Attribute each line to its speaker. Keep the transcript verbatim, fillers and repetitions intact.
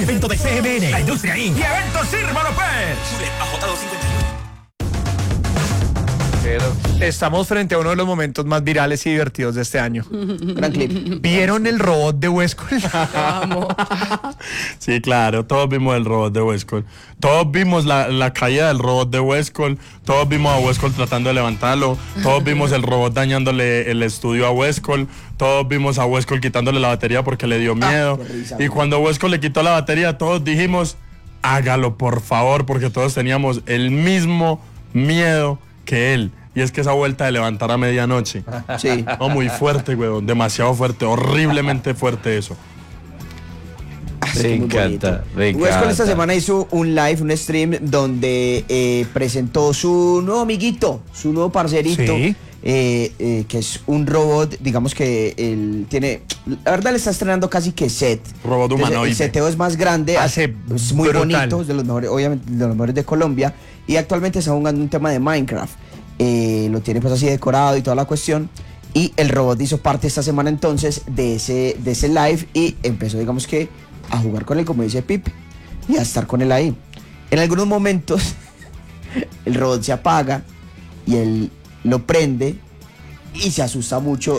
Speaker 1: evento de C M N, la Industria incorporated y Eventos Irma López. A J doscientos cincuenta y uno.
Speaker 2: Estamos frente a uno de los momentos más virales y divertidos de este año.
Speaker 3: Gran clip.
Speaker 2: ¿Vieron el robot de Westcol?
Speaker 4: Sí, claro, todos vimos el robot de Westcol. Todos vimos la, la caída del robot de Westcol. Todos vimos a Westcol tratando de levantarlo. Todos vimos el robot dañándole el estudio a Westcol. Todos vimos a Westcol quitándole la batería porque le dio miedo.
Speaker 3: Ah, risa,
Speaker 4: y cuando Westcol le quitó la batería, todos dijimos, hágalo por favor, porque todos teníamos el mismo miedo que él, y es que esa vuelta de levantar a medianoche,
Speaker 3: Sí.
Speaker 4: no, muy fuerte, weón, demasiado fuerte, horriblemente fuerte eso.
Speaker 5: Me encanta, me
Speaker 3: Westcol esta
Speaker 5: encanta.
Speaker 3: semana hizo un live, un stream donde eh, presentó su nuevo amiguito, su nuevo parcerito,
Speaker 2: Sí.
Speaker 3: eh, eh, que es un robot, digamos que él tiene, la verdad le está estrenando casi que set.
Speaker 4: Robot
Speaker 3: Entonces,
Speaker 4: humanoide.
Speaker 3: el seteo es más grande,
Speaker 2: Hace
Speaker 3: es muy
Speaker 2: brutal.
Speaker 3: bonito, es de los mejores, obviamente de los mejores de Colombia, y actualmente está jugando un tema de Minecraft. Eh, lo tiene pues así decorado y toda la cuestión. Y el robot hizo parte esta semana entonces de ese, de ese live y empezó, digamos que, a jugar con él, como dice Pipe, y a estar con él ahí. En algunos momentos, el robot se apaga y él lo prende y se asusta mucho